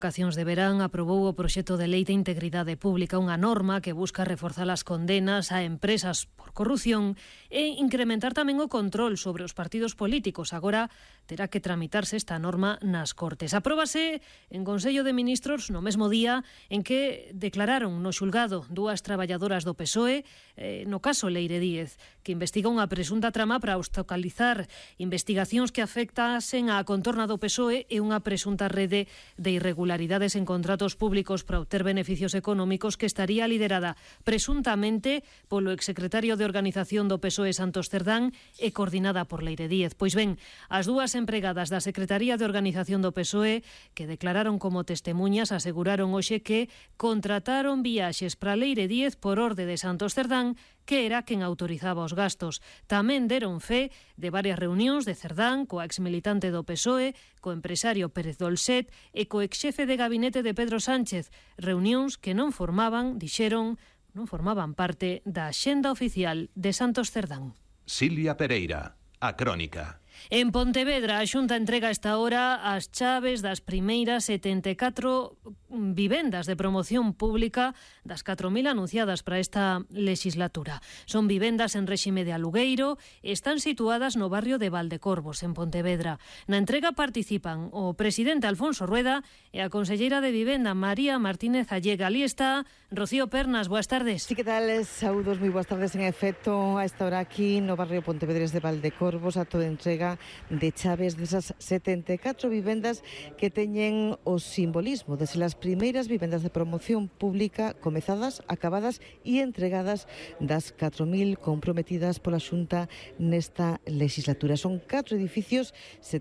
Vacacións de verán aprobou o proxecto de lei de integridade pública, unha norma que busca reforzar as condenas a empresas por corrupción e incrementar tamén o control sobre os partidos políticos. Agora terá que tramitarse esta norma nas Cortes. Apróbase en Consello de Ministros no mesmo día en que declararon no xulgado dúas traballadoras do PSOE no caso Leire Díez, que investiga unha presunta trama para obstaculizar investigacións que afectasen á contorna do PSOE e unha presunta rede de irregularidades en contratos públicos para obter beneficios económicos que estaría liderada presuntamente polo exsecretario de Organización do PSOE Santos Cerdán e coordinada por Leire Díez. Pois ben, as dúas empregadas da Secretaría de Organización do PSOE que declararon como testemuñas aseguraron hoxe que contrataron viaxes para Leire Díez por orde de Santos Cerdán, que era quen autorizaba os gastos. Tamén deron fe de varias reunións de Cerdán coa exmilitante do PSOE, co empresario Pérez Dolcet e co exxefe de gabinete de Pedro Sánchez, reunións que non formaban, dixeron, non formaban parte da axenda oficial de Santos Cerdán. Silvia Pereira, A Crónica. En Pontevedra, a Xunta entrega a esta hora as chaves das primeiras 74 vivendas de promoción pública das 4.000 anunciadas para esta legislatura. Son vivendas en réxime de alugueiro e están situadas no barrio de Valdecorvos, en Pontevedra. Na entrega participan o presidente Alfonso Rueda e a conselleira de Vivenda María Martínez Allega. Ali está Rocío Pernas, boas tardes. Sí, que tal? Saúdos, moi boas tardes. En efecto, a esta hora aquí no barrio Pontevedrés de Valdecorvos, a toda entrega de chaves desas 74 vivendas que teñen o simbolismo de ser as primeiras vivendas de promoción pública comezadas, acabadas e entregadas das 4.000 comprometidas pola Xunta nesta legislatura. Son 4 edificios,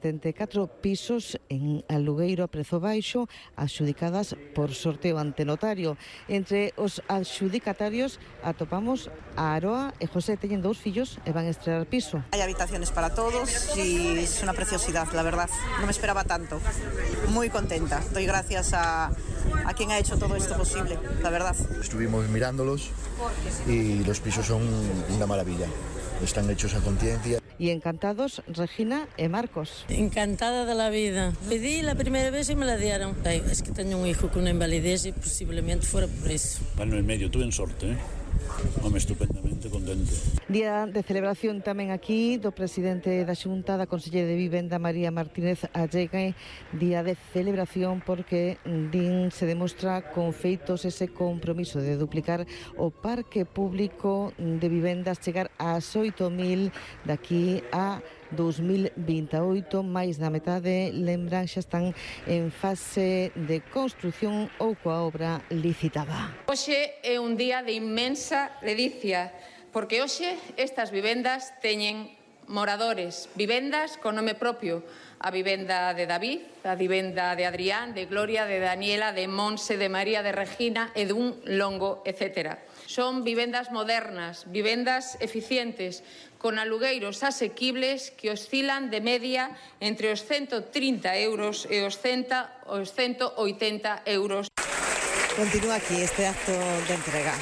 74 pisos en alugueiro a prezo baixo, adxudicadas por sorteo ante notario. Entre os adxudicatarios atopamos a Aroa e José. Teñen 2 fillos e van a estrear piso. Hay habitaciones para todos y es una preciosidad, la verdad. No me esperaba tanto. Muy contenta. Doy gracias a quien ha hecho todo esto posible, la verdad. Estuvimos mirándolos y los pisos son una maravilla. Están hechos a conciencia. Y encantados, Regina e Marcos. Encantada de la vida. Pedí la primera vez y me la dieron. Ay, es que tengo un hijo con una invalidez y posiblemente fuera por eso. Ano e medio, tuve en sorte, Home, estupendamente contento. Día de celebración tamén aquí do presidente da Xunta, da conselleira de Vivenda María Martínez Allega. Día de celebración porque din se demostra con feitos ese compromiso de duplicar o parque público de vivendas, chegar ás 8.000 daqui a 2028, máis da metade, lembran, xa están en fase de construción ou coa obra licitada. Hoxe é un día de inmensa ledicia, porque hoxe estas vivendas teñen moradores, vivendas con nome propio, a vivenda de David, a vivenda de Adrián, de Gloria, de Daniela, de Monse, de María, de Regina e dun longo, etc. Son vivendas modernas, vivendas eficientes, con alugueiros asequibles que oscilan de media entre os 130 euros e os 180 euros. Continúa aquí este acto de entrega.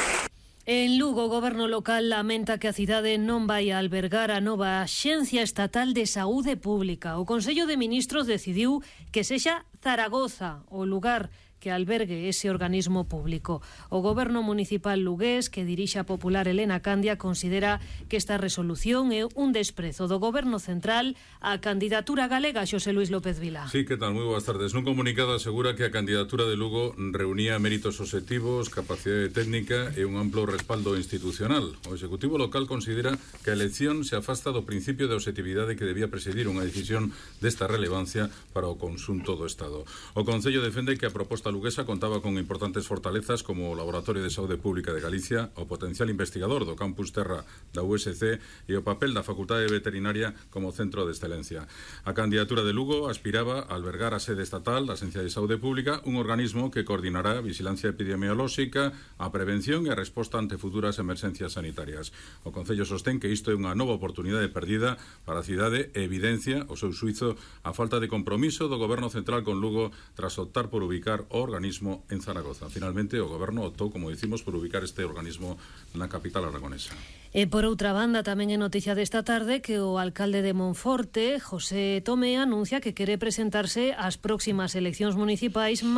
En Lugo, o goberno local lamenta que a cidade non vai a albergar a nova Axencia Estatal de Saúde Pública. O Consello de Ministros decidiu que sexa Zaragoza o lugar que albergue ese organismo público. O goberno municipal lugués, que dirixe a popular Elena Candia, considera que esta resolución é un desprezo do goberno central á candidatura galega. Xosé Luis López Vila. Sí, que tal? Moi boas tardes. Nun comunicado asegura que a candidatura de Lugo reunía méritos obxectivos, capacidade técnica e un amplo respaldo institucional. O Executivo local considera que a elección se afasta do principio de obxectividade que debía presidir unha decisión desta relevancia para o conxunto do Estado. O Concello defende que a proposta luguesa contaba con importantes fortalezas como o Laboratorio de Saúde Pública de Galicia, o potencial investigador do Campus Terra da USC e o papel da Facultade de Veterinaria como centro de excelencia. A candidatura de Lugo aspiraba a albergar a sede estatal da Axencia de Saúde Pública, un organismo que coordinará a vigilancia epidemiolóxica, a prevención e a resposta ante futuras emerxencias sanitarias. O Concello sostén que isto é unha nova oportunidade perdida para a cidade e evidencia, o seu xuizo, a falta de compromiso do Goberno Central con Lugo tras optar por ubicar o organismo en Zaragoza. Finalmente, o goberno optou, como dicimos, por ubicar este organismo na capital aragonesa. E por outra banda, tamén é noticia desta tarde que o alcalde de Monforte, José Tomé, anuncia que quere presentarse ás próximas eleccións municipais